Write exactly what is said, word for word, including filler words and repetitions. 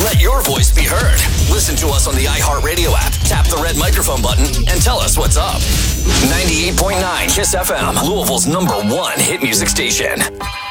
Let your voice be heard. Listen to us on the iHeartRadio app. Tap the red microphone button and tell us what's up. ninety-eight point nine Kiss F M, Louisville's number one hit music station.